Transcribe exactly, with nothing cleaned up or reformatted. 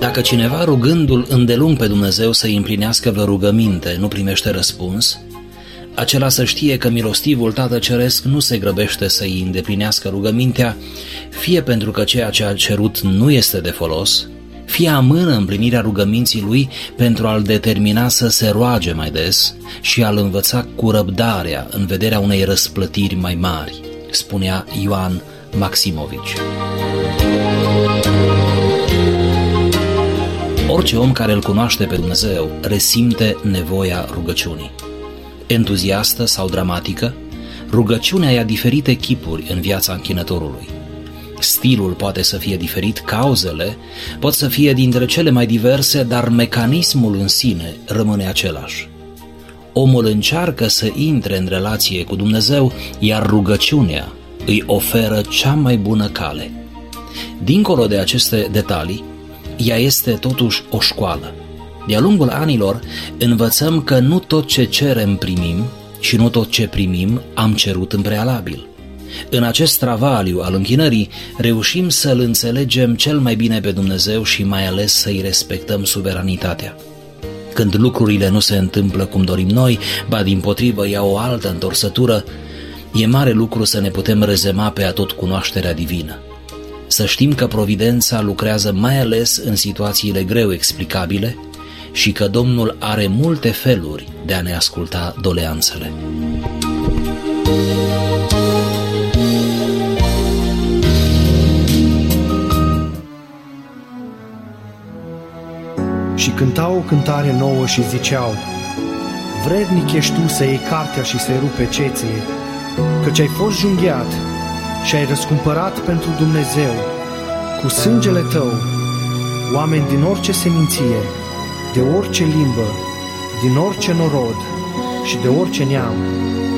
Dacă cineva, rugându-L îndelung pe Dumnezeu să-i împlinească vreo rugăminte, nu primește răspuns, acela să știe că milostivul Tată Ceresc nu se grăbește să-i îndeplinească rugămintea, fie pentru că ceea ce a cerut nu este de folos, fie amână împlinirea rugăminții lui pentru a-l determina să se roage mai des și a-l învăța cu răbdarea în vederea unei răsplătiri mai mari, spunea Ioan Maximovici. Orice om care îl cunoaște pe Dumnezeu resimte nevoia rugăciunii. Entuziastă sau dramatică, rugăciunea ia diferite chipuri în viața închinătorului. Stilul poate să fie diferit, cauzele pot să fie dintre cele mai diverse, dar mecanismul în sine rămâne același. Omul încearcă să intre în relație cu Dumnezeu, iar rugăciunea îi oferă cea mai bună cale. Dincolo de aceste detalii, ea este totuși o școală. De-a lungul anilor învățăm că nu tot ce cerem primim și nu tot ce primim am cerut în prealabil. În acest travaliu al închinării reușim să-L înțelegem cel mai bine pe Dumnezeu și mai ales să-i respectăm suveranitatea. Când lucrurile nu se întâmplă cum dorim noi, ba dimpotrivă iau o altă întorsătură, e mare lucru să ne putem rezema pe atotcunoașterea divină. Să știm că providența lucrează mai ales în situațiile greu explicabile și că Domnul are multe feluri de a ne asculta doleanțele. Și cântau o cântare nouă și ziceau: vrednic ești tu să iei cartea și să-i rupe ceție, căci ai fost junghiat și ai răscumpărat pentru Dumnezeu cu sângele tău oameni din orice seminție, de orice limbă, din orice norod și de orice neam.